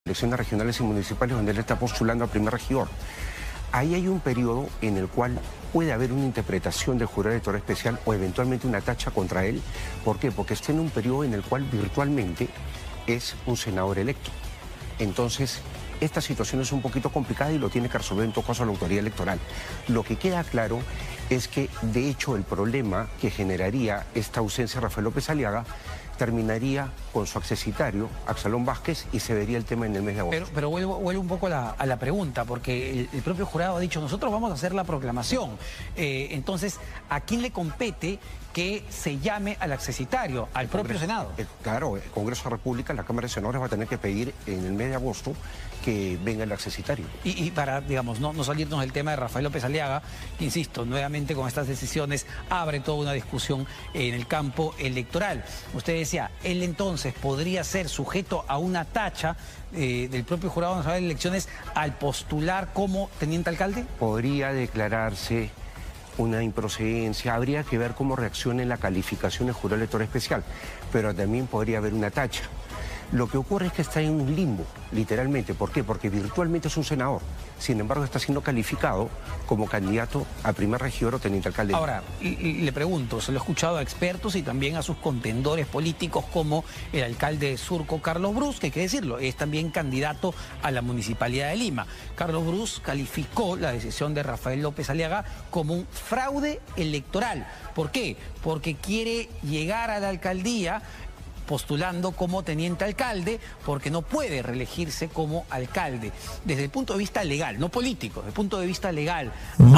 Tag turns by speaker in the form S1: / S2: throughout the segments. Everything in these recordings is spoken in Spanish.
S1: elecciones regionales y municipales donde él está postulando a primer regidor. Ahí hay un periodo en el cual puede haber una interpretación del jurado electoral especial o eventualmente una tacha contra él. ¿Por qué? Porque está en un periodo en el cual virtualmente es un senador electo. Entonces, esta situación es un poquito complicada y lo tiene que resolver en todo caso la autoridad electoral. Lo que queda claro es que, de hecho, el problema que generaría esta ausencia de Rafael López Aliaga terminaría con su accesitario, Absalón Vázquez, y se vería el tema en el mes de agosto.
S2: Pero vuelvo un poco a la pregunta, porque el propio jurado ha dicho, nosotros vamos a hacer la proclamación. Entonces, ¿a quién le compete que se llame al accesitario? ¿Al propio Senado?
S1: Claro, el Congreso de la República, la Cámara de Senadores va a tener que pedir en el mes de agosto que venga el accesitario.
S2: Y para, digamos, no salirnos del tema de Rafael López Aliaga, que, insisto, nuevamente con estas decisiones abre toda una discusión en el campo electoral. Usted decía, él entonces podría ser sujeto a una tacha del propio Jurado Nacional de Elecciones al postular como teniente alcalde.
S1: Podría declararse una improcedencia, habría que ver cómo reacciona en la calificación del jurado electoral especial, pero también podría haber una tacha. Lo que ocurre es que está en un limbo, literalmente. ¿Por qué? Porque virtualmente es un senador. Sin embargo, está siendo calificado como candidato a primer regidor o teniente alcalde.
S2: Ahora, le pregunto, se lo he escuchado a expertos y también a sus contendores políticos como el alcalde de Surco, Carlos Brus, que hay que decirlo, es también candidato a la Municipalidad de Lima. Carlos Brus calificó la decisión de Rafael López Aliaga como un fraude electoral. ¿Por qué? Porque quiere llegar a la alcaldía postulando como teniente alcalde, porque no puede reelegirse como alcalde. Desde el punto de vista legal, no político, desde el punto de vista legal.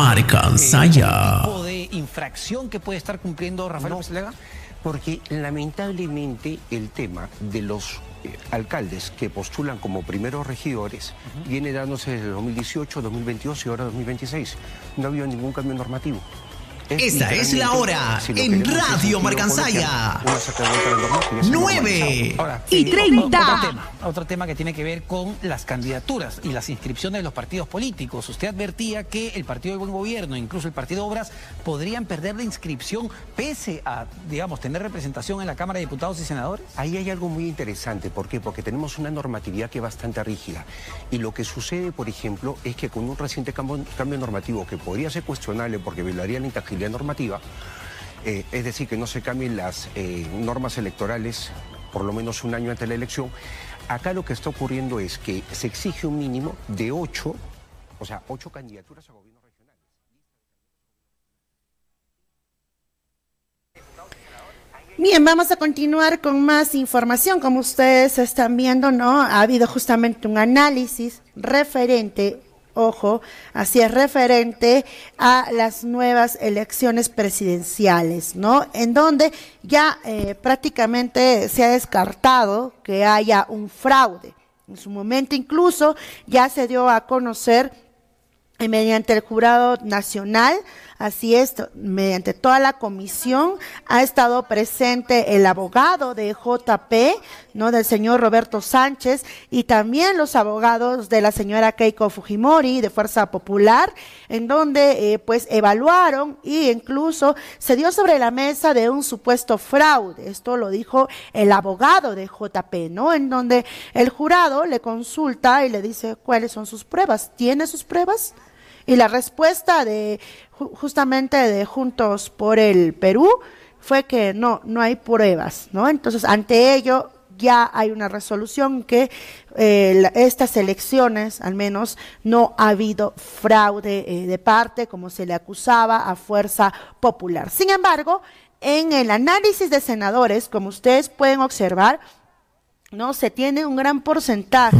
S3: Marcansaya.
S2: ¿El tipo de infracción que puede estar cumpliendo Rafael López Aliaga?
S1: Porque lamentablemente el tema de los alcaldes que postulan como primeros regidores viene dándose desde 2018, 2022 y ahora 2026. No ha habido ningún cambio normativo.
S3: Esta es la hora en Radio Marcansaya. 9:30.
S2: Otro tema que tiene que ver con las candidaturas y las inscripciones de los partidos políticos. Usted advertía que el Partido del Buen Gobierno, incluso el Partido Obras, podrían perder la inscripción pese a, digamos, tener representación en la Cámara de Diputados y Senadores.
S1: Ahí hay algo muy interesante. ¿Por qué? Porque tenemos una normatividad que es bastante rígida. Y lo que sucede, por ejemplo, es que con un reciente cambio normativo que podría ser cuestionable porque violaría la intangibilidad normativa, es decir, que no se cambien las normas electorales por lo menos un año antes de la elección. Acá lo que está ocurriendo es que se exige un mínimo de 8 candidaturas a gobiernos regionales.
S4: Bien, vamos a continuar con más información. Como ustedes están viendo, ¿no? Ha habido justamente un análisis referente, ojo, así es, referente a las nuevas elecciones presidenciales, ¿no? En donde ya prácticamente se ha descartado que haya un fraude. En su momento incluso ya se dio a conocer mediante el Jurado Nacional, así es, mediante toda la comisión, ha estado presente el abogado de JP, ¿no?, del señor Roberto Sánchez, y también los abogados de la señora Keiko Fujimori, de Fuerza Popular, en donde pues evaluaron e incluso se dio sobre la mesa de un supuesto fraude. Esto lo dijo el abogado de JP, ¿no?, en donde el jurado le consulta y le dice cuáles son sus pruebas. ¿Tiene sus pruebas? Y la respuesta de justamente de Juntos por el Perú fue que no hay pruebas, ¿no? Entonces, ante ello ya hay una resolución que estas elecciones, al menos, no ha habido fraude de parte, como se le acusaba a Fuerza Popular. Sin embargo, en el análisis de senadores, como ustedes pueden observar, no se tiene un gran porcentaje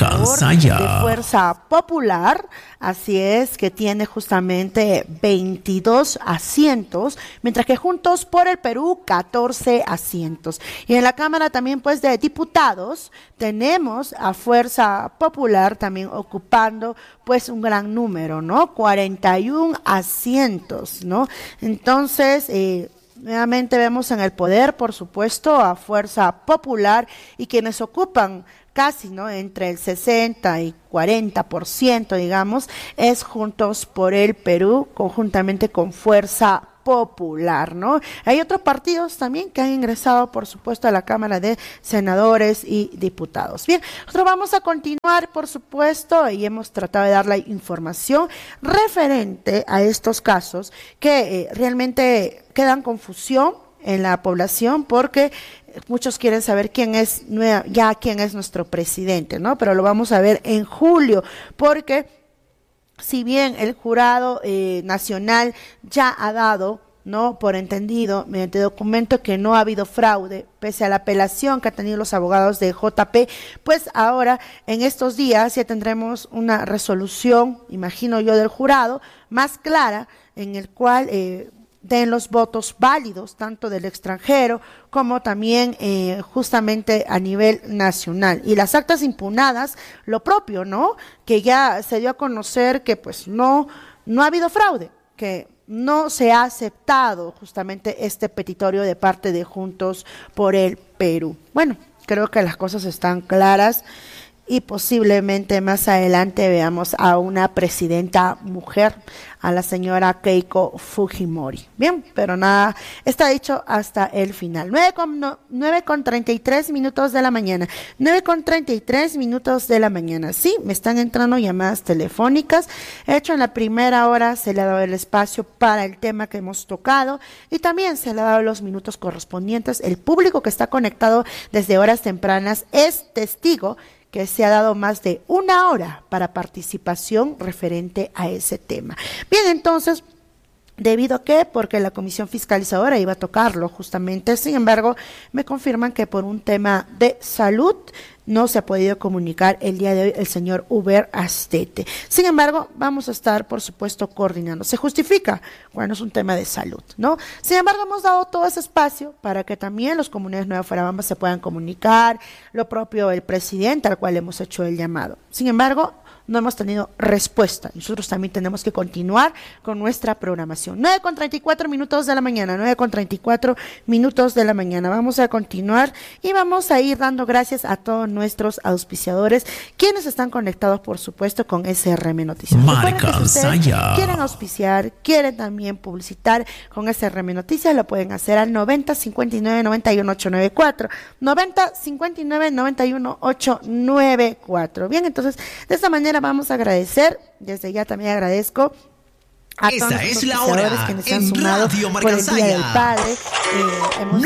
S4: de Fuerza Popular, así es, que tiene justamente 22 asientos, mientras que Juntos por el Perú 14 asientos. Y en la Cámara también pues de Diputados tenemos a Fuerza Popular también ocupando pues un gran número, ¿no? 41 asientos, ¿no? Entonces, nuevamente vemos en el poder, por supuesto, a Fuerza Popular y quienes ocupan casi, ¿no?, entre el 60 y 40%, digamos, es Juntos por el Perú, conjuntamente con Fuerza Popular, ¿no? Hay otros partidos también que han ingresado, por supuesto, a la Cámara de Senadores y Diputados. Bien, nosotros vamos a continuar, por supuesto, y hemos tratado de dar la información referente a estos casos que realmente quedan confusión en la población porque muchos quieren saber quién es nuestro presidente, ¿no? Pero lo vamos a ver en julio, porque si bien el jurado nacional ya ha dado, ¿no?, por entendido, mediante documento, que no ha habido fraude, pese a la apelación que han tenido los abogados de JP, pues ahora, en estos días, ya tendremos una resolución, imagino yo, del jurado, más clara, en el cual den los votos válidos, tanto del extranjero como también justamente a nivel nacional. Y las actas impugnadas, lo propio, ¿no?, que ya se dio a conocer que pues no ha habido fraude, que no se ha aceptado justamente este petitorio de parte de Juntos por el Perú. Bueno, creo que las cosas están claras y posiblemente más adelante veamos a una presidenta mujer, a la señora Keiko Fujimori. Bien, pero nada, está dicho hasta el final. 9:33 minutos de la mañana. 9:33 minutos de la mañana. Sí, me están entrando llamadas telefónicas. De hecho, en la primera hora se le ha dado el espacio para el tema que hemos tocado y también se le ha dado los minutos correspondientes. El público que está conectado desde horas tempranas es testigo que se ha dado más de una hora para participación referente a ese tema. Bien, entonces, ¿debido a qué? Porque la comisión fiscalizadora iba a tocarlo justamente, sin embargo, me confirman que por un tema de salud no se ha podido comunicar el día de hoy el señor Uber Astete. Sin embargo, vamos a estar, por supuesto, coordinando. Se justifica cuando es un tema de salud, ¿no? Sin embargo, hemos dado todo ese espacio para que también los comunidades Nueva Fuerabamba se puedan comunicar, lo propio el presidente al cual hemos hecho el llamado. Sin embargo, no hemos tenido respuesta. Nosotros también tenemos que continuar con nuestra programación. 9:34 minutos de la mañana, 9:34 minutos de la mañana. Vamos a continuar y vamos a ir dando gracias a todos nuestros auspiciadores, quienes están conectados, por supuesto, con SRM Noticias. Si quieren auspiciar, quieren también publicitar con SRM Noticias, lo pueden hacer al 90 59 91 894. 90 59 91 894. Bien, entonces, de esta manera vamos a agradecer, desde ya también agradezco a todos los auspiciadores que nos han sumado por el Día del Padre. Hemos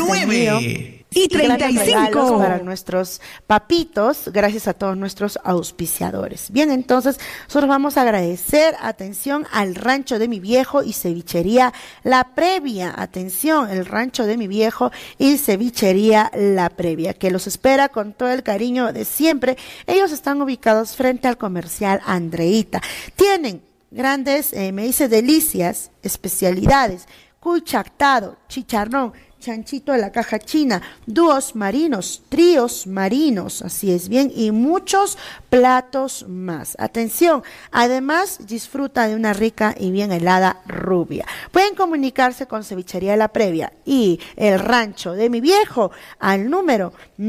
S3: 9:35
S4: para nuestros papitos, gracias a todos nuestros auspiciadores. Bien, entonces nosotros vamos a agradecer, atención, al Rancho de mi Viejo y Cevichería La Previa. Atención, el Rancho de mi Viejo y Cevichería La Previa, que los espera con todo el cariño de siempre. Ellos están ubicados frente al comercial Andreita. Tienen grandes, me dice, delicias, especialidades, cuy chactado, chicharrón, chanchito de la caja china, dúos marinos, tríos marinos, así es, bien, y muchos platos más. Atención, además disfruta de una rica y bien helada rubia. Pueden comunicarse con Cevichería La Previa y el Rancho de mi Viejo al número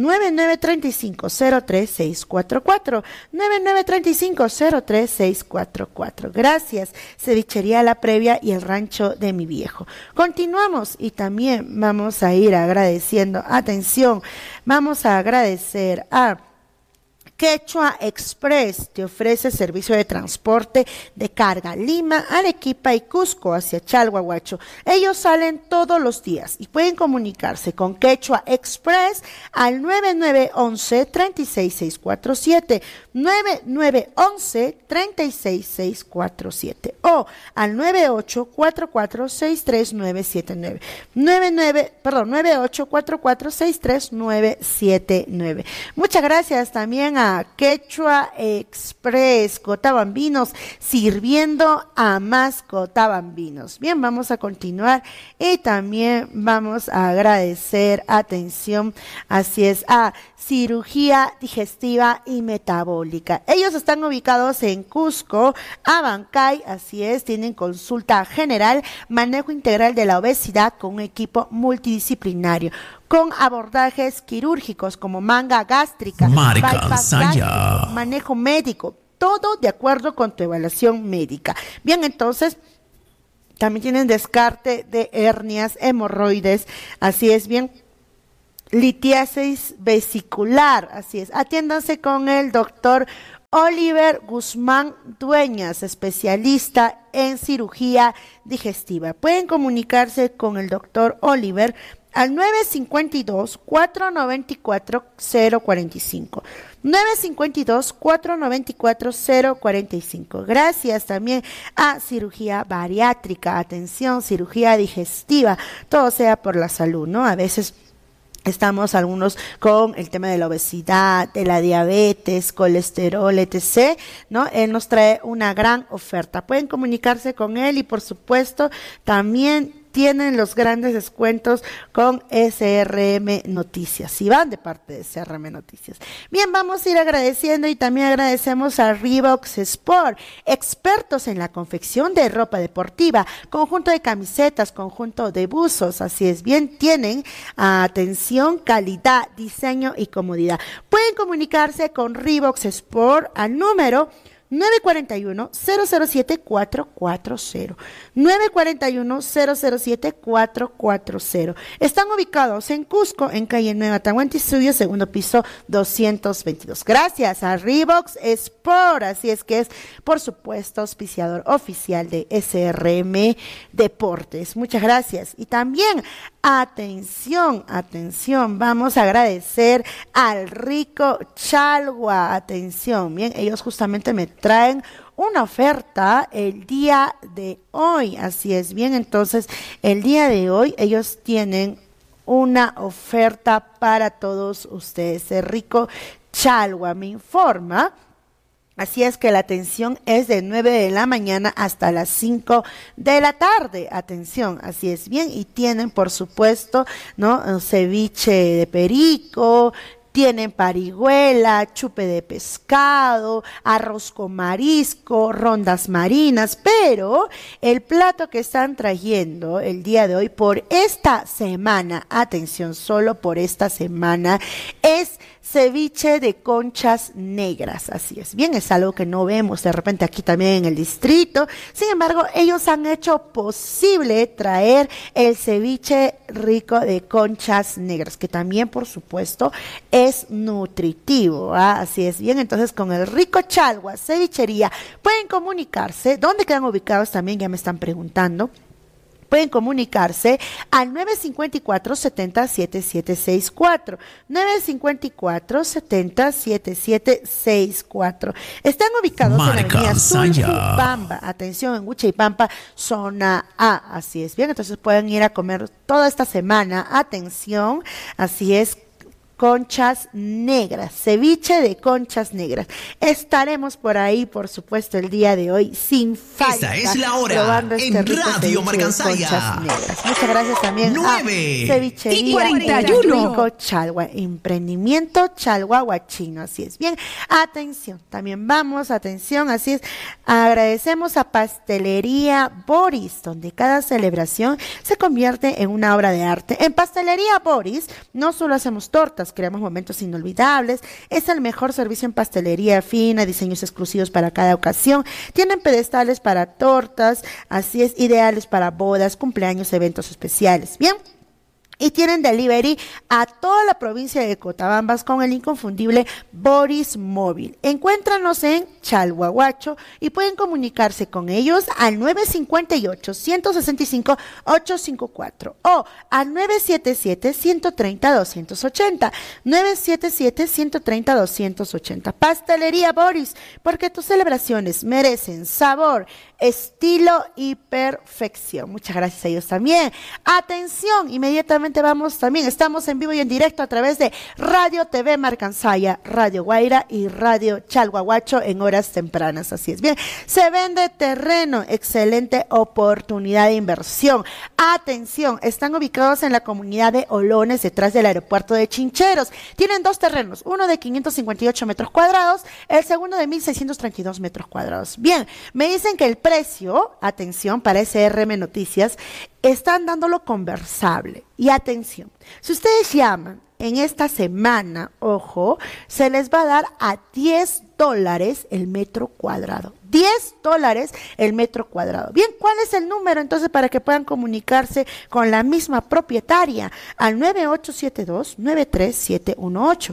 S4: 9935-03644, 9935-03644. Gracias, Cevichería La Previa y el Rancho de mi Viejo. Continuamos y también vamos a ir agradeciendo, atención, vamos a agradecer a Quechua Express, te ofrece servicio de transporte de carga Lima, Arequipa y Cusco hacia Chalhuahuacho. Ellos salen todos los días y pueden comunicarse con Quechua Express al 9911-36647, 9911-36647 o al 9844639979, 9844639979. Muchas gracias también a Quechua Express, Cotabambinos, sirviendo a más cotabambinos. Bien, vamos a continuar y también vamos a agradecer, atención, así es, a Cirugía Digestiva y Metabólica. Ellos están ubicados en Cusco, Abancay, así es, tienen consulta general, manejo integral de la obesidad con un equipo multidisciplinario, con abordajes quirúrgicos como manga gástrica, bypass gástrico, manejo médico, todo de acuerdo con tu evaluación médica. Bien, entonces, También tienen descarte de hernias, hemorroides, así es bien, litiasis vesicular, así es. Atiéndanse con el doctor Oliver Guzmán Dueñas, especialista en cirugía digestiva. Pueden comunicarse con el doctor Oliver al 952-494-045. 952-494-045. Gracias también a cirugía bariátrica, atención, cirugía digestiva, todo sea por la salud, ¿no? A veces estamos algunos con el tema de la obesidad, de la diabetes, colesterol, etc., ¿no? Él nos trae una gran oferta. Pueden comunicarse con él y, por supuesto, también tienen los grandes descuentos con SRM Noticias, si van de parte de SRM Noticias. Bien, vamos a ir agradeciendo y también agradecemos a Reeboks Sport, expertos en la confección de ropa deportiva, conjunto de camisetas, conjunto de buzos, así es bien, tienen atención, calidad, diseño y comodidad. Pueden comunicarse con Reeboks Sport al número 941-007-440. 941-007-440. Están ubicados en Cusco, en calle Nueva Tahuantinsuyo, segundo piso 222. Gracias a Reeboks Sport, así es que es, por supuesto, auspiciador oficial de SRM Deportes. Muchas gracias. Y también, atención, vamos a agradecer al Rico Chalwa. Atención, bien, ellos justamente me traen una oferta el día de hoy, así es bien, entonces el día de hoy ellos tienen una oferta para todos ustedes. El Rico Chalwa me informa. Así es que la atención es de 9 de la mañana hasta las 5 de la tarde. Atención, así es bien. Y tienen, por supuesto, ¿no? Ceviche de perico, tienen parihuela, chupe de pescado, arroz con marisco, rondas marinas, pero el plato que están trayendo el día de hoy por esta semana, atención, solo por esta semana, es ceviche de conchas negras, así es. Bien, es algo que no vemos de repente aquí también en el distrito. Sin embargo, ellos han hecho posible traer el ceviche rico de conchas negras, que también, por supuesto, es nutritivo, ¿ah? Así es. Bien, entonces con el Rico Chalwa Cevichería pueden comunicarse. ¿Dónde quedan ubicados también? Ya me están preguntando. Pueden comunicarse al 954-70-7764. 954-70-7764. Están ubicados en la avenida Suchipamba. Atención, en Huchipampa, zona A. Así es, bien. Entonces pueden ir a comer toda esta semana. Atención, así es. Conchas negras, ceviche de conchas negras. Estaremos por ahí, por supuesto, el día de hoy, sin falta.
S3: Esta es la hora en Radio Marcansaya.
S4: Muchas gracias también
S3: 9
S4: a Cevichería Rico Chalwa, emprendimiento Chalwa Huachino, así es. Bien, atención, también vamos, atención, así es. Agradecemos a Pastelería Boris, donde cada celebración se convierte en una obra de arte. En Pastelería Boris no solo hacemos tortas, creamos momentos inolvidables, es el mejor servicio en pastelería fina, diseños exclusivos para cada ocasión, tienen pedestales para tortas, así es, ideales para bodas, cumpleaños, eventos especiales. Bien, y tienen delivery a toda la provincia de Cotabambas con el inconfundible Boris Móvil. Encuéntranos en Chalhuahuacho y pueden comunicarse con ellos al 958-165-854 o al 977-130-280. 977-130-280. Pastelería Boris, porque tus celebraciones merecen sabor, estilo y perfección. Muchas gracias a ellos también. Atención, inmediatamente vamos también, estamos en vivo y en directo a través de Radio TV Marcansaya, Radio Guaira y Radio Chalhuahuacho en horas tempranas, así es. Bien, se vende terreno, excelente oportunidad de inversión. Atención, están ubicados en la comunidad de Olones, detrás del aeropuerto de Chincheros. Tienen dos terrenos, uno de 558 metros cuadrados, el segundo de 1.632 metros cuadrados. Bien, me dicen que el precio, atención, para SRM Noticias, están dándolo conversable. Y atención, si ustedes llaman en esta semana, ojo, se les va a dar a $10 el metro cuadrado. $10 el metro cuadrado. Bien, ¿cuál es el número entonces para que puedan comunicarse con la misma propietaria? Al 9872-93718,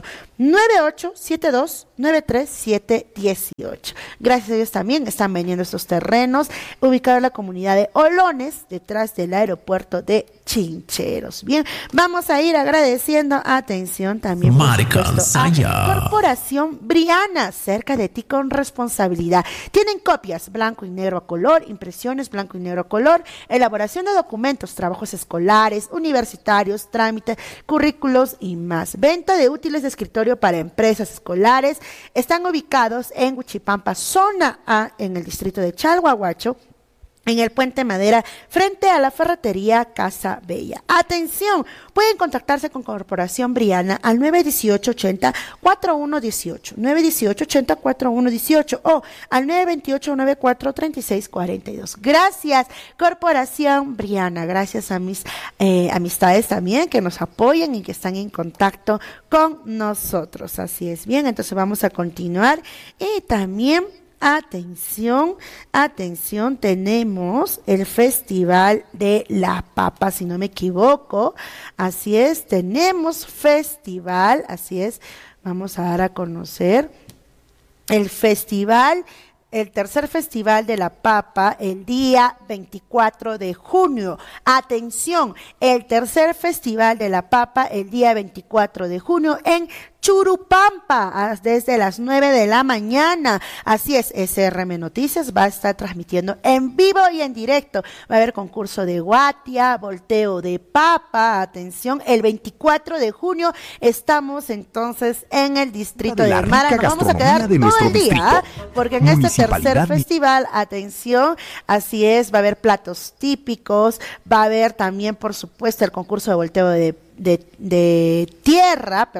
S4: 9872-93718. Gracias a ellos también están vendiendo estos terrenos ubicados en la comunidad de Olones, detrás del aeropuerto de Chincheros. Bien, vamos a ir agradeciendo, atención también,
S3: Marcansaya.
S4: Corporación Briana, cerca de ti con responsabilidad. Tienen copias blanco y negro a color, impresiones blanco y negro a color, elaboración de documentos, trabajos escolares, universitarios, trámites, currículos y más. Venta de útiles de escritorio para empresas escolares. Están ubicados en Huichipampa, zona A, en el distrito de Chalhuahuacho, en el Puente Madera, frente a la ferretería Casa Bella. Atención, pueden contactarse con Corporación Briana al 918-80-4118, 918-80-4118 o al 928-94-3642. Gracias, Corporación Briana. Gracias a mis amistades también que nos apoyan y que están en contacto con nosotros. Así es. Bien, entonces vamos a continuar y también... Atención, tenemos el Festival de la Papa, si no me equivoco. Así es, tenemos festival, así es. Vamos a dar a conocer el festival, el tercer Festival de la Papa, el día 24 de junio. Atención, el tercer Festival de la Papa, el día 24 de junio en Churupampa, desde las 9 de la mañana. Así es, SRM Noticias va a estar transmitiendo en vivo y en directo. Va a haber concurso de guatia, volteo de papa. Atención, el 24 de junio estamos entonces en el distrito de Mara. Nos vamos a quedar todo el día, porque en este tercer festival, atención, así es, va a haber platos típicos, va a haber también, por supuesto, el concurso de volteo de tierra,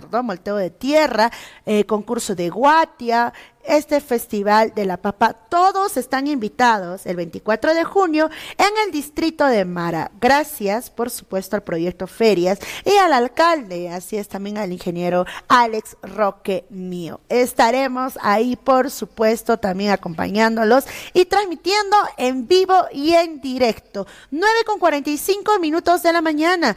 S4: concurso de guatia, este Festival de la Papa. Todos están invitados el 24 de junio en el distrito de Mara. Gracias, por supuesto, al proyecto Ferias y al alcalde, así es, también al ingeniero Alex Roque Mío. Estaremos ahí, por supuesto, también acompañándolos y transmitiendo en vivo y en directo. 9:45 de la mañana,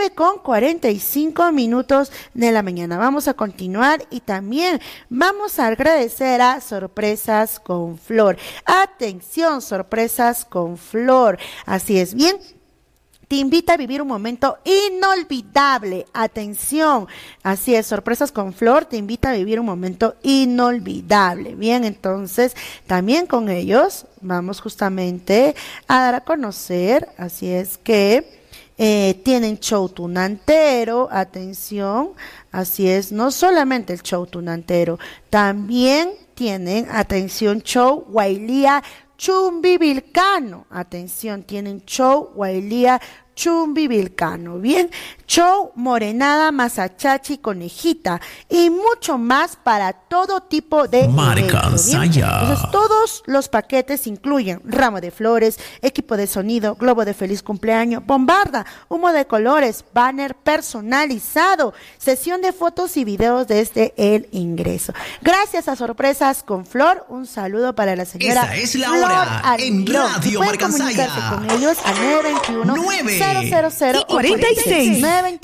S4: 9:45 de la mañana. Vamos a continuar y también vamos a agradecer a Sorpresas con Flor. Atención, Sorpresas con Flor. Así es, bien. Te invita a vivir un momento inolvidable. Atención, así es, Sorpresas con Flor te invita a vivir un momento inolvidable. Bien, entonces, también con ellos vamos justamente a dar a conocer, así es que tienen show tunantero, atención, así es, no solamente el show tunantero, también tienen, atención, show Guailía Chumbivilcano, atención, tienen show Guailía Chumbivilcano, bien, show Morenada, Masachachi, Conejita y mucho más para todo tipo de
S3: Marcansaya.
S4: Entonces, todos los paquetes incluyen ramo de flores, equipo de sonido, globo de feliz cumpleaños, bombarda, humo de colores, banner personalizado, sesión de fotos y videos desde el ingreso. Gracias a Sorpresas con Flor, un saludo para la señora
S3: Esta es la
S4: Flor
S3: hora
S4: Almirón.
S3: en Radio
S4: Pueden comunicarse
S3: Marcansaya.
S4: con ellos al 921-000-816.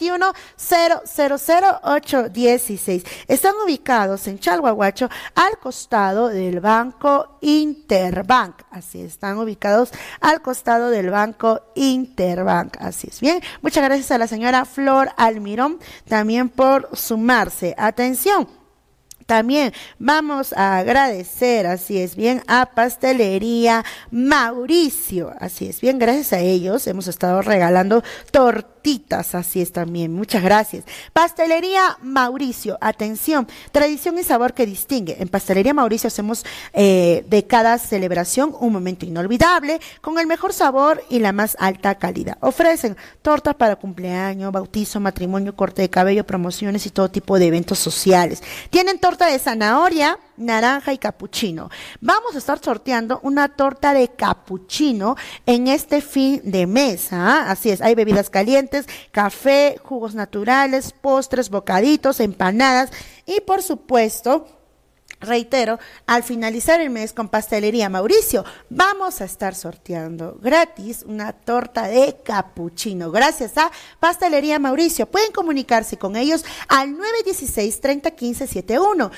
S4: 921-000-816. Están ubicados en Chalhuahuacho, al costado del Banco Interbank. Así están ubicados al costado del Banco Interbank. Así es, bien. Muchas gracias a la señora Flor Almirón también por sumarse. Atención. También vamos a agradecer, así es bien, a Pastelería Mauricio. Así es bien, gracias a ellos hemos estado regalando tortitas, así es también. Muchas gracias. Pastelería Mauricio, atención, tradición y sabor que distingue. En Pastelería Mauricio hacemos de cada celebración un momento inolvidable con el mejor sabor y la más alta calidad. Ofrecen tortas para cumpleaños, bautizo, matrimonio, corte de cabello, promociones y todo tipo de eventos sociales. Tienen torta de zanahoria, naranja y capuchino. Vamos a estar sorteando una torta de capuchino en este fin de mes. Así es, hay bebidas calientes, café, jugos naturales, postres, bocaditos, empanadas y por supuesto Reitero, al finalizar el mes con Pastelería Mauricio, vamos a estar sorteando gratis una torta de capuchino. Gracias a Pastelería Mauricio. Pueden comunicarse con ellos al 916-3015-71.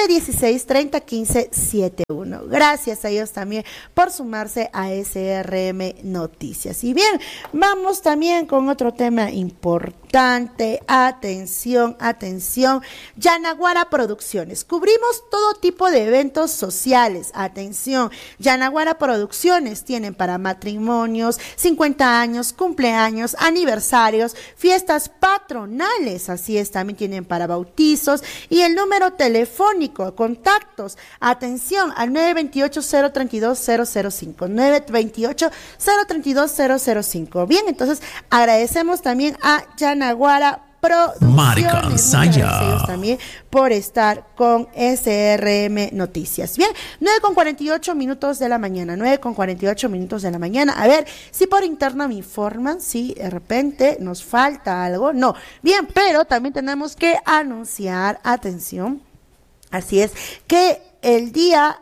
S4: 916-3015-71. Gracias a ellos también por sumarse a SRM Noticias. Y bien, vamos también con otro tema importante. Atención, atención. Yanaguara Producciones. Cubrimos todo tipo de eventos sociales. Atención, Yanaguara Producciones tienen para matrimonios, 50 años, cumpleaños, aniversarios, fiestas patronales, así es, también tienen para bautizos y el número telefónico, contactos, atención al 928-032-005, 928-032-005. Bien, entonces agradecemos también a Yanaguara Producciones, ellos también por estar con SRM Noticias. Bien, 9:48 de la mañana, 9:48 de la mañana. A ver si por interno me informan si de repente nos falta algo. No, bien, pero también tenemos que anunciar, atención, así es, que el día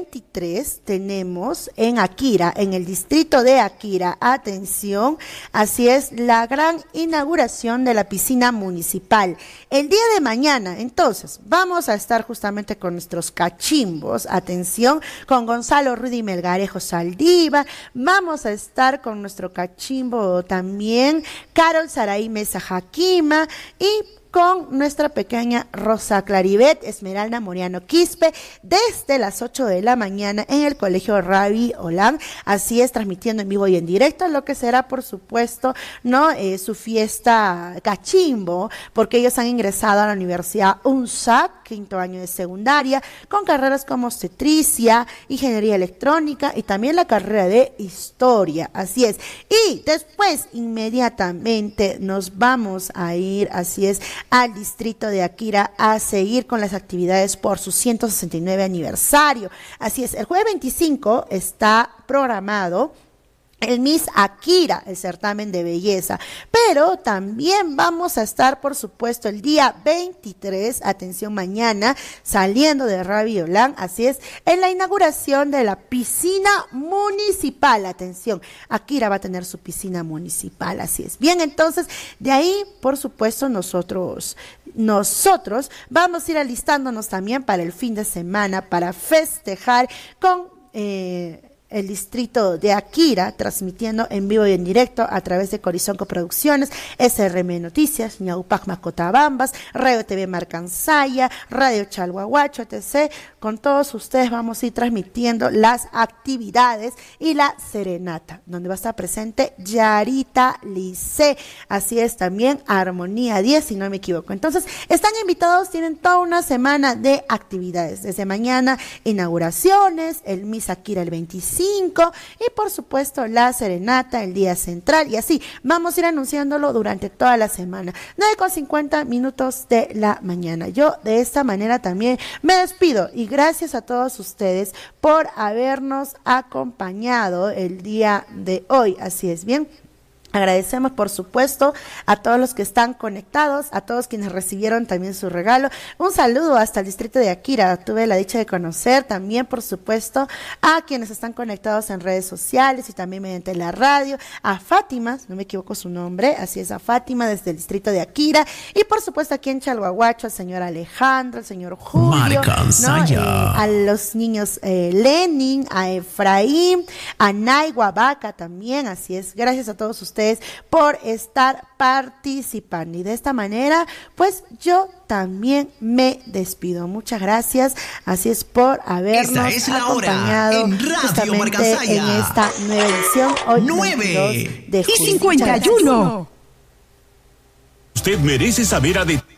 S4: 23 tenemos en Akira, en el distrito de Akira, atención, así es, la gran inauguración de la piscina municipal. El día de mañana, entonces, vamos a estar justamente con nuestros cachimbos, atención, con Gonzalo Rudy Melgarejo Saldívar, vamos a estar con nuestro cachimbo también, Carol Saraí Mesa Jaquima y con nuestra pequeña Rosa Claribet Esmeralda Moriano Quispe desde las 8 de la mañana en el Colegio Ravi Olán, así es, transmitiendo en vivo y en directo lo que será, por supuesto, no su fiesta cachimbo, porque ellos han ingresado a la Universidad UNSAC, quinto año de secundaria, con carreras como obstetricia, ingeniería electrónica y también la carrera de historia, así es, y después inmediatamente nos vamos a ir, así es, al distrito de Akira a seguir con las actividades por su 169 aniversario. Así es, el jueves 25 está programado el Miss Akira, el certamen de belleza, pero también vamos a estar, por supuesto, el día 23, atención, mañana, saliendo de Ravi Olán, así es, en la inauguración de la piscina municipal. Atención, Akira va a tener su piscina municipal, así es. Bien, entonces, de ahí, por supuesto, nosotros vamos a ir alistándonos también para el fin de semana, para festejar con el distrito de Akira, transmitiendo en vivo y en directo a través de Corizonco Producciones, SRM Noticias, Ñaupagma Cotabambas, Radio TV Marcansaya, Radio Chalhuahuacho, etc. Con todos ustedes vamos a ir transmitiendo las actividades y la serenata, donde va a estar presente Yarita Lice, así es, también Armonía 10, si no me equivoco. Entonces, están invitados, tienen toda una semana de actividades, desde mañana inauguraciones, el Miss Akira el 25, y por supuesto la serenata el día central, y así vamos a ir anunciándolo durante toda la semana. 9:50 de la mañana. Yo de esta manera también me despido y gracias a todos ustedes por habernos acompañado el día de hoy. Así es, bien. Agradecemos, por supuesto, a todos los que están conectados, a todos quienes recibieron también su regalo. Un saludo hasta el distrito de Akira. Tuve la dicha de conocer también, por supuesto, a quienes están conectados en redes sociales y también mediante la radio. A Fátima, no me equivoco su nombre, así es, a Fátima desde el distrito de Akira. Y, por supuesto, aquí en Chalhuahuacho, al señor Alejandro, al señor Julio, ¿no? A los niños Lenin, a Efraín, a Naigua Vaca también, así es. Gracias a todos ustedes por estar participando, y de esta manera pues yo también me despido. Muchas gracias, así es, por habernos acompañado justamente en esta nueva edición hoy
S3: 9:51.
S4: Usted merece saber